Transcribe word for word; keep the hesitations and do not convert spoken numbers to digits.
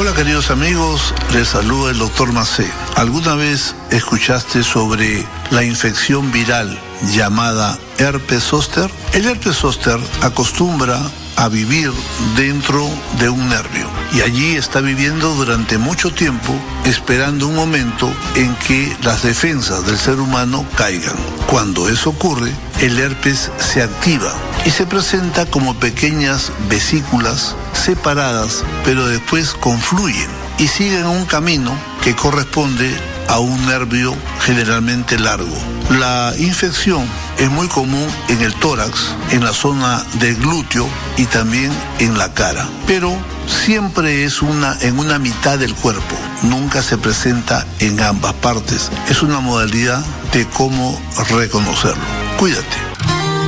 Hola queridos amigos, les saluda el doctor Macé. ¿Alguna vez escuchaste sobre la infección viral llamada herpes zóster? El herpes zóster acostumbra a vivir dentro de un nervio y allí está viviendo durante mucho tiempo esperando un momento en que las defensas del ser humano caigan. Cuando eso ocurre, el herpes se activa y se presenta como pequeñas vesículas separadas, pero después confluyen y siguen un camino que corresponde a un nervio generalmente largo. La infección es muy común en el tórax, en la zona del glúteo y también en la cara, pero siempre es una en una mitad del cuerpo, nunca se presenta en ambas partes. Es una modalidad de cómo reconocerlo. Cuídate.